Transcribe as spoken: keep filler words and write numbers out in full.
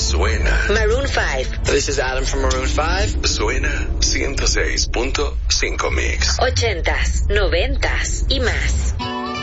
Suena. Maroon five. This is Adam from Maroon five. Suena ciento seis punto cinco Mix. Ochentas, noventas y más.